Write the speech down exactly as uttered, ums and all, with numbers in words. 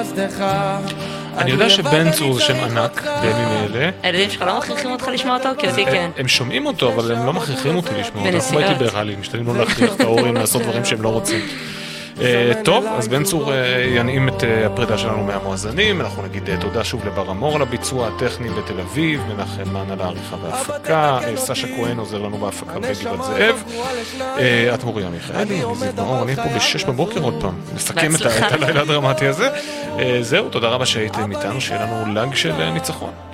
אני יודע שבן צור זה שם ענק בימים אלה. הילדים שלך לא מכריחים אותך לשמוע אותו? כי אותי כן. הם שומעים אותו, אבל הם לא מכריחים אותי לשמוע אותו. אנחנו בנסיעות. ליברלים, משתדלים לא להכריח את ההורים לעשות דברים שהם לא רוצים. טוב, אז בן צור ינעים את הפרידה שלנו מהמואזנים. אנחנו נגיד תודה שוב לבר אמור על הביצוע הטכני בתל אביב, מנחם מן על העריכה וההפקה, סשה כהן עוזר לנו בהפקה בגבעת זאב, את מוריה מיכאלי, אני זיו מאור, אני פה בשש בבוקר עוד פעם נסכם את הלילה הדרמטי הזה. זהו, תודה רבה שהייתם איתנו, שיהיה לנו לג של ניצחון.